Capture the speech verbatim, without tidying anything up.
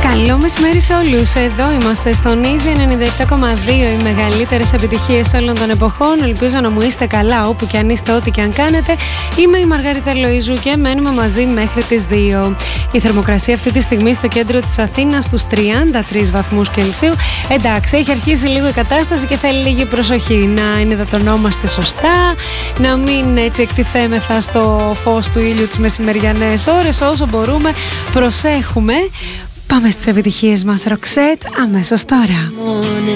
Καλό μεσημέρι σε όλους. Εδώ είμαστε στον Easy ενενήντα επτά κόμμα δύο, οι μεγαλύτερες επιτυχίες όλων των εποχών. Ελπίζω να μου είστε καλά όπου και αν είστε, ό,τι και αν κάνετε. Είμαι η Μαργαρίτα Λοΐζου και μένουμε μαζί μέχρι τις δύο. Η θερμοκρασία αυτή τη στιγμή στο κέντρο της Αθήνας στους τριάντα τρεις βαθμούς Κελσίου. Εντάξει, έχει αρχίσει λίγο η κατάσταση και θέλει λίγη προσοχή. Να ενυδατωνόμαστε σωστά, να μην έτσι εκτιθέμεθα στο φως του ήλιου τις μεσημεριανές ώρες. Όσο μπορούμε, προσέχουμε. Πάμε στις επιτυχίες μας, Ροξέτ, αμέσως τώρα.